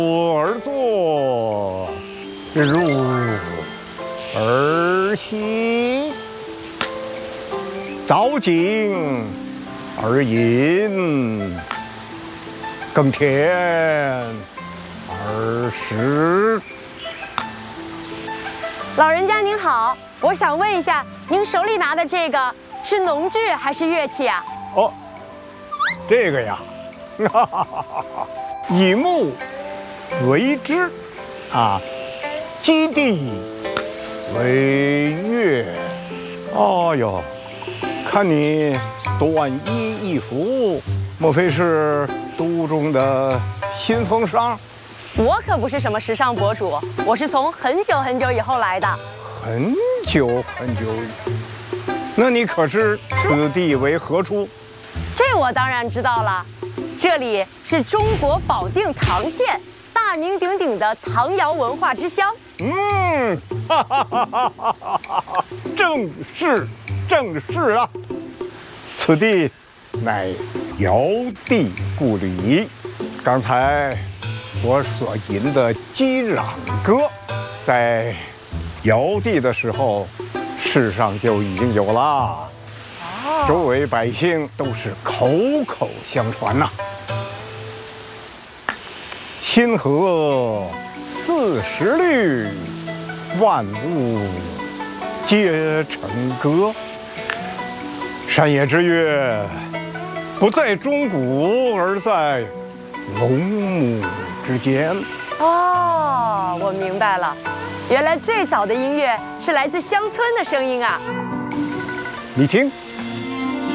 而作，入而息，凿井而饮，耕田而食。 老人家您好，我想问一下，您手里拿的这个是农具还是乐器啊？ 哦，这个呀，以木为枝，基地为乐。哦哟，看你短衣一服，莫非是都中的新风尚？ 我可不是什么时尚博主，我是从很久很久以后来的。 很久很久以，那你可知此地为何处？ 这我当然知道了，这里是中国保定唐县大名鼎鼎的唐窑文化之乡。 正是啊，此地乃尧帝故里。刚才我所吟的击壤歌，在尧帝的时候，世上就已经有了。周围百姓都是口口相传呐。星河40律，万物皆成歌。山野之乐，不在钟鼓，而在龙母之间。 哦，我明白了，原来最早的音乐是来自乡村的声音啊。 你听。